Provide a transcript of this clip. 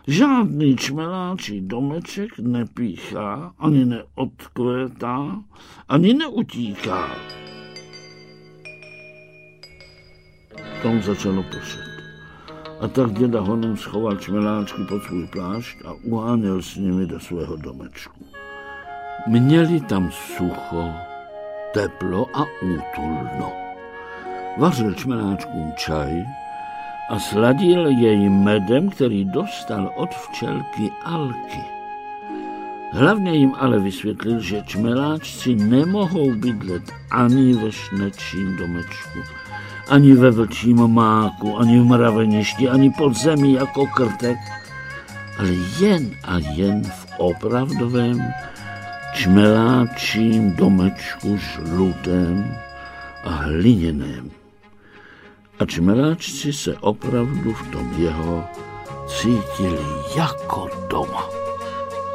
Žádný čmeláčí domeček nepíchá, ani neodkvétá, ani neutíká. Tom začalo pršet. A tak děda honem schoval čmeláčky pod svůj plášť a uháněl s nimi do svého domečku. Měli tam sucho, teplo a útulno. Vařil čmeláčkům čaj a sladil jej medem, který dostal od včelky Alky. Hlavně jim ale vysvětlil, že čmeláčci nemohou bydlet ani ve šnečím domečku, ani ve vlčím máku, ani v mraveništi, ani pod zemí jako krtek, ale jen a jen v opravdovém čmeláčím domečku žlutém a hliněném. A čmeláčci se opravdu v tom jeho cítili jako doma.